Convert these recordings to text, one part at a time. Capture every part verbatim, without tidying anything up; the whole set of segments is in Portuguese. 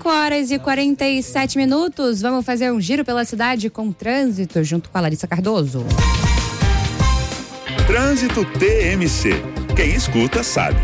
cinco horas e quarenta e sete minutos. Vamos fazer um giro pela cidade com trânsito junto com a Larissa Cardoso. Trânsito T M C. Quem escuta sabe.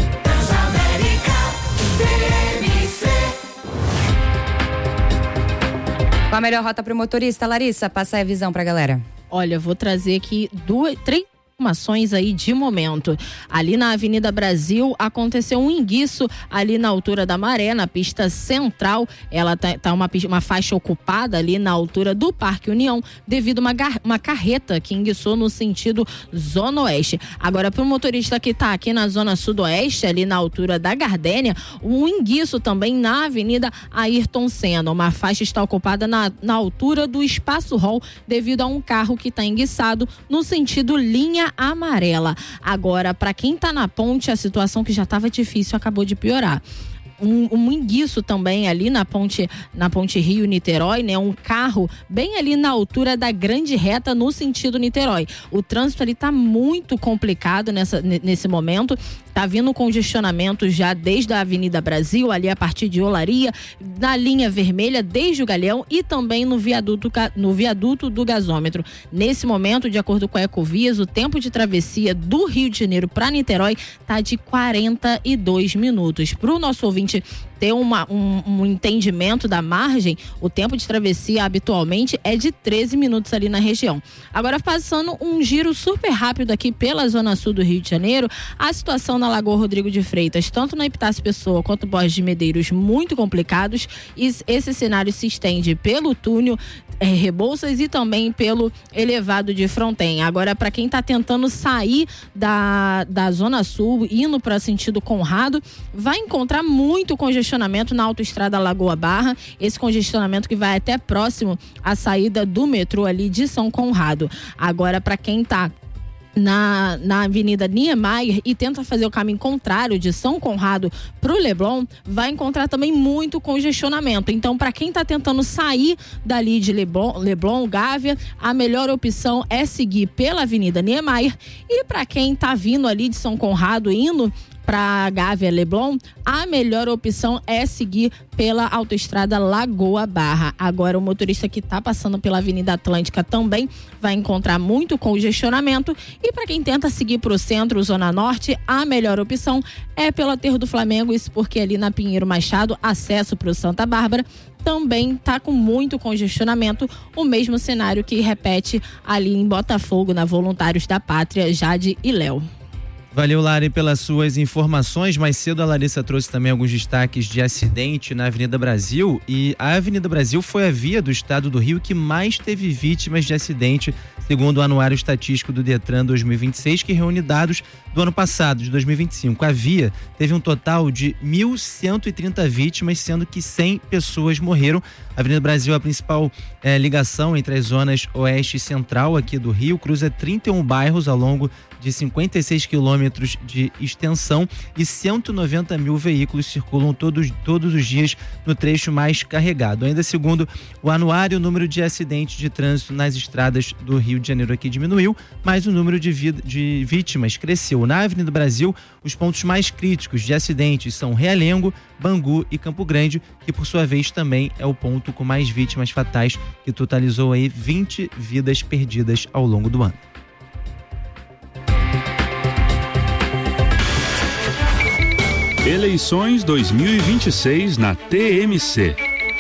Qual a melhor rota para o motorista, Larissa? Passa aí a visão pra galera. Olha, vou trazer aqui duas, três informações aí de momento. Ali na Avenida Brasil aconteceu um enguiço ali na altura da Maré, na pista central. Ela tá, tá uma, uma faixa ocupada ali na altura do Parque União devido a uma, uma carreta que enguiçou no sentido zona oeste. Agora, para o motorista que tá aqui na zona sudoeste, ali na altura da Gardênia, um enguiço também na Avenida Ayrton Senna. Uma faixa está ocupada na, na altura do Espaço Hall devido a um carro que está enguiçado no sentido linha amarela. Agora, para quem tá na ponte, a situação que já estava difícil acabou de piorar. Um, um enguiço também ali na ponte, na ponte Rio-Niterói, né? Um carro bem ali na altura da grande reta no sentido Niterói. O trânsito ali tá muito complicado nessa, nesse momento. Tá vindo congestionamento já desde a Avenida Brasil, ali a partir de Olaria, na linha vermelha, desde o Galeão e também no viaduto, no viaduto do gasômetro. Nesse momento, de acordo com a Ecovias, o tempo de travessia do Rio de Janeiro para Niterói tá de quarenta e dois minutos. Para o nosso ouvinte ter uma, um, um entendimento da margem, o tempo de travessia habitualmente é de treze minutos ali na região. Agora, passando um giro super rápido aqui pela zona sul do Rio de Janeiro, a situação na Lagoa Rodrigo de Freitas, tanto na Epitácio Pessoa quanto Borges de Medeiros, muito complicados, e esse cenário se estende pelo túnel é, Rebouças e também pelo elevado de Fronten. Agora, para quem está tentando sair da, da zona sul, indo para sentido Conrado, vai encontrar muito congestionamento na autoestrada Lagoa Barra, esse congestionamento que vai até próximo à saída do metrô ali de São Conrado. Agora, para quem está Na, na Avenida Niemeyer e tenta fazer o caminho contrário de São Conrado para o Leblon, vai encontrar também muito congestionamento. Então, para quem está tentando sair dali de Leblon, Leblon, Gávea, a melhor opção é seguir pela Avenida Niemeyer. E para quem está vindo ali de São Conrado, indo para Gávea, Leblon, a melhor opção é seguir pela autoestrada Lagoa Barra. Agora, o motorista que está passando pela Avenida Atlântica também vai encontrar muito congestionamento. E para quem tenta seguir para o centro, Zona Norte, a melhor opção é pelo Aterro do Flamengo, isso porque ali na Pinheiro Machado, acesso para o Santa Bárbara, também está com muito congestionamento, o mesmo cenário que repete ali em Botafogo, na Voluntários da Pátria, Jade e Léo. Valeu, Lari, pelas suas informações. Mais cedo a Larissa trouxe também alguns destaques de acidente na Avenida Brasil, e a Avenida Brasil foi a via do estado do Rio que mais teve vítimas de acidente, segundo o Anuário Estatístico do Detran dois mil e vinte e seis, que reúne dados do ano passado, de dois mil e vinte e cinco. A via teve um total de mil cento e trinta vítimas, sendo que cem pessoas morreram. A Avenida Brasil é a principal eh, ligação entre as zonas oeste e central aqui do Rio, cruza trinta e um bairros ao longo de cinquenta e seis quilômetros de extensão, e cento e noventa mil veículos circulam todos, todos os dias no trecho mais carregado. Ainda segundo o anuário, o número de acidentes de trânsito nas estradas do Rio de Janeiro aqui diminuiu, mas o número de, vida, de vítimas cresceu. Na Avenida Brasil, os pontos mais críticos de acidentes são Realengo, Bangu e Campo Grande, que por sua vez também é o ponto com mais vítimas fatais, que totalizou aí vinte vidas perdidas ao longo do ano. Eleições dois mil e vinte e seis na T M C.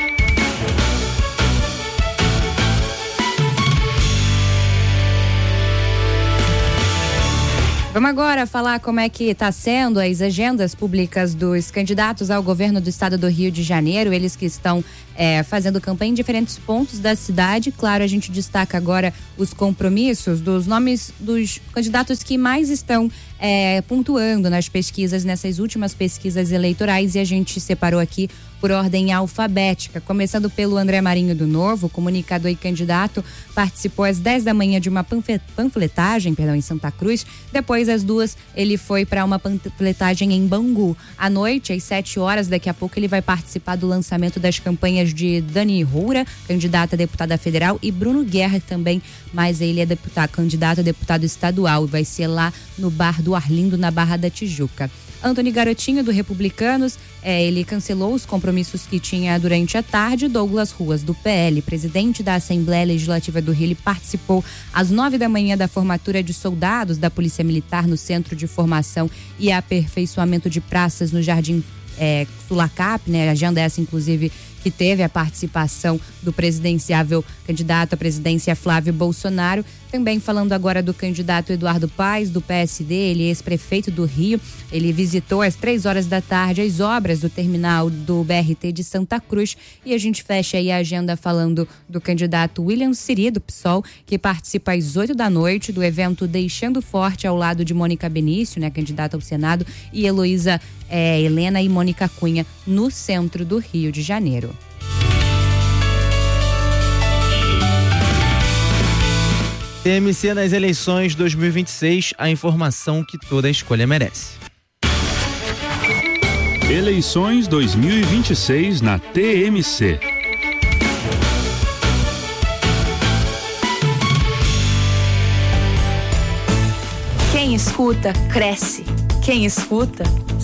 Vamos agora falar como é que está sendo as agendas públicas dos candidatos ao governo do estado do Rio de Janeiro, eles que estão é, fazendo campanha em diferentes pontos da cidade. Claro, a gente destaca agora os compromissos dos nomes dos candidatos que mais estão é, pontuando nas pesquisas, nessas últimas pesquisas eleitorais, e a gente separou aqui por ordem alfabética, começando pelo André Marinho do Novo, comunicador e candidato, participou às dez da manhã de uma panfletagem, perdão, em Santa Cruz. Depois, às duas, ele foi para uma panfletagem em Bangu. À noite, às sete horas, daqui a pouco, ele vai participar do lançamento das campanhas de Dani Roura, candidata a deputada federal, e Bruno Guerra também, mas ele é deputado, candidato a deputado estadual, e vai ser lá no Bar do Arlindo, na Barra da Tijuca. Antony Garotinho, do Republicanos, é, ele cancelou os compromissos que tinha durante a tarde. Douglas Ruas, do P L, presidente da Assembleia Legislativa do Rio, ele participou às nove da manhã da formatura de soldados da Polícia Militar no Centro de Formação e Aperfeiçoamento de Praças no Jardim é, Sulacap, né? A agenda essa, inclusive, que teve a participação do presidenciável candidato à presidência Flávio Bolsonaro. Também falando agora do candidato Eduardo Paes, do P S D, ele é ex-prefeito do Rio. Ele visitou às três horas da tarde as obras do terminal do B R T de Santa Cruz. E a gente fecha aí a agenda falando do candidato William Siri, do P SOL, que participa às oito da noite do evento Deixando Forte, ao lado de Mônica Benício, né, candidata ao Senado, e Heloísa é, Helena e Mônica Cunha, no centro do Rio de Janeiro. T M C nas eleições dois mil e vinte e seis, a informação que toda escolha merece. Eleições dois mil e vinte e seis na T M C. Quem escuta, cresce. Quem escuta,